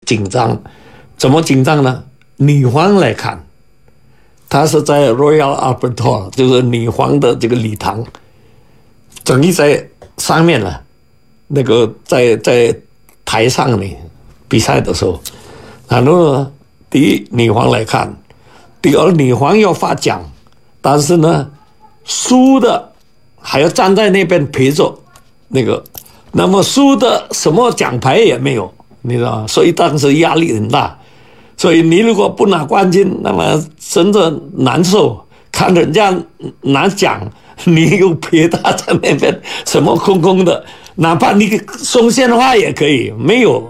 紧张。怎么紧张呢？女皇来看，她是在 Royal Albert Hall， 就是女皇的这个礼堂，等于在上面了。那个在台上呢比赛的时候，然后呢，第一女皇来看，第二女皇要发奖，但是呢，输的还要站在那边陪着那个，那么输的什么奖牌也没有，你知道吗？所以当时压力很大。所以你如果不拿冠军，那么真的难受。看人家拿奖，你又陪他在那边什么空空的，哪怕你送鲜花也可以，没有。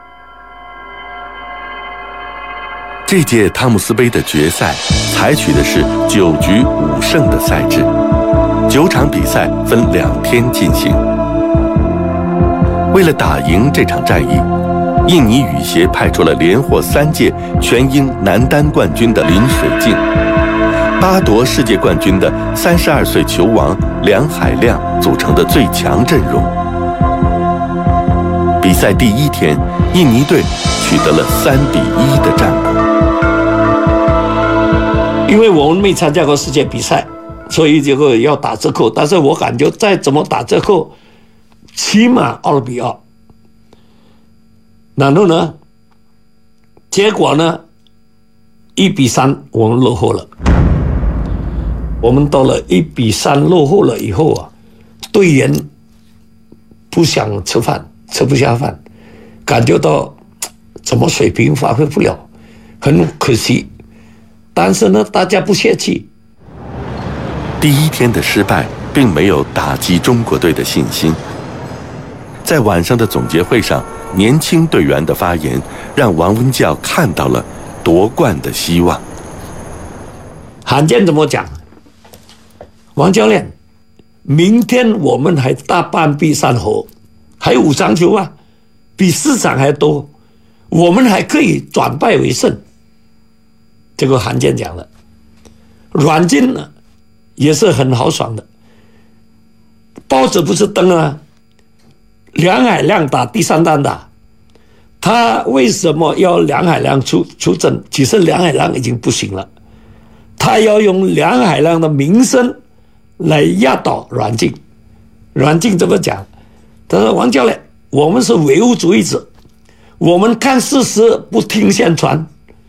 这届汤姆斯杯的决赛采取的是9局5胜的赛制，9场比赛分2天进行。为了打赢这场战役，印尼羽协派出了连获3届全英男单冠军的林水镜，8夺世界冠军的32岁球王梁海亮组成的最强阵容。比赛第1天，印尼队取得了3-1的战果。 因为我们没参加过世界比赛，所以这个要打折扣。但是我感觉再怎么打折扣，起码2-2。然后呢，结果呢，1-3我们落后了。我们到了1-3落后了以后啊，队员不想吃饭，吃不下饭，感觉到怎么水平发挥不了，很可惜。但是呢，大家不泄气。 第1天的失败并没有打击中国队的信心。在晚上的总结会上，年轻队员的发言让王文教看到了夺冠的希望。 罕见怎么讲？王教练，明天我们还大半壁3猴，还有5场球啊，比4场还多，我们还可以转败为胜。这个罕见讲了。阮进呢也是很豪爽的，报纸不是登了梁海亮打第3单打，他为什么要梁海亮出征？其实梁海亮已经不行了，他要用梁海亮的名声来压倒阮进。阮进怎么讲？他说：“王教练，我们是唯物主义者，我们看事实不听宣传。”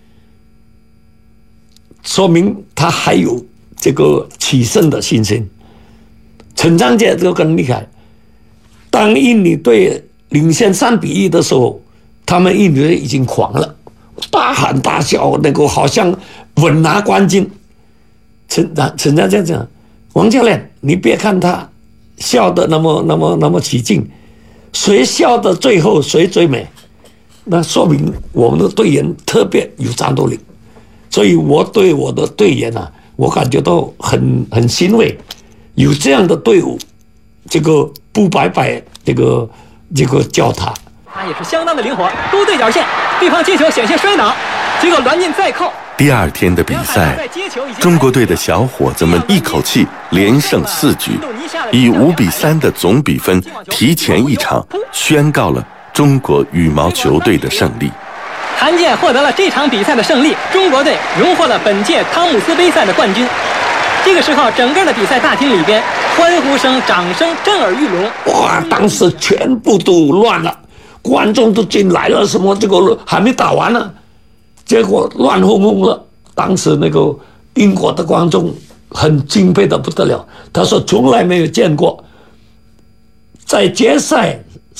说明他还有这个取胜的信心。陈章杰就更厉害，当印尼队领先3-1的时候，他们印尼队已经狂了，大喊大叫，那个好像稳拿冠军。陈章杰讲：“王教练，你别看他笑得那么起劲，谁笑的最后谁最美，那说明我们的队员特别有战斗力。”所以我对我的队员啊，我感觉到很欣慰，有这样的队伍，这个不白这个叫他也是相当的灵活，勾对角线，对方接球险些摔倒，结果栾进再扣。 第2天的比赛，中国队的小伙子们一口气连胜4局，以5-3的总比分提前1场宣告了中国羽毛球队的胜利。 罕见获得了这场比赛的胜利，中国队荣获了本届汤姆斯杯赛的冠军。这个时候，整个的比赛大厅里边，欢呼声、掌声震耳欲聋。 哇！当时全部都乱了，观众都进来了，什么这个还没打完呢，结果乱哄哄了。当时那个英国的观众很敬佩的不得了，他说从来没有见过在决赛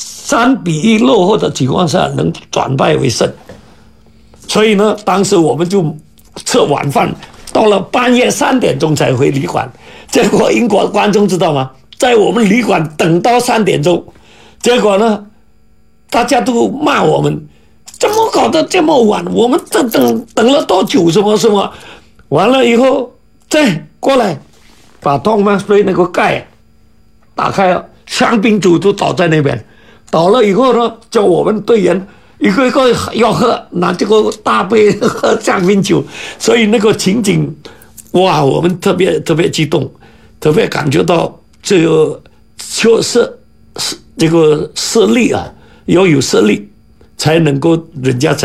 3-1落后的情况下能转败为胜。所以呢，当时我们就吃晚饭，到了半夜3点钟才回旅馆。结果英国观众知道吗？在我们旅馆等到3点钟，结果呢，大家都骂我们，怎么搞得这么晚？我们等了多久？什么？完了以后再过来，把汤姆斯杯那个盖打开了，香槟酒都倒在那边。倒了以后呢，叫我们队员一个一个要喝，拿这个大杯喝香槟酒，所以那个情景，哇，我们特别激动，特别感觉到这个就是这个实力啊，要有实力才能够人家才